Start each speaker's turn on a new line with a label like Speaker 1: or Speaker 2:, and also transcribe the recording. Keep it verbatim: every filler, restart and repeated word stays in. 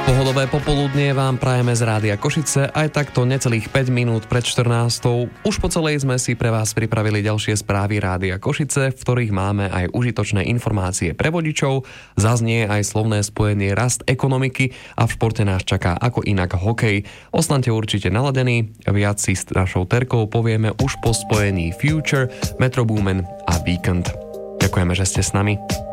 Speaker 1: Pohodové popoludnie vám prajeme z Rádia Košice, aj takto necelých päť minút pred štrnástou. Už po celej sme si pre vás pripravili ďalšie správy Rádia Košice, v ktorých máme aj užitočné informácie pre vodičov, zaznie aj slovné spojenie rast ekonomiky a v športe nás čaká ako inak hokej. Ostaňte určite naladení, viac si s našou Terkou povieme už po spojení Future, Metro Boomen a Weekend. Ďakujeme, že ste s nami.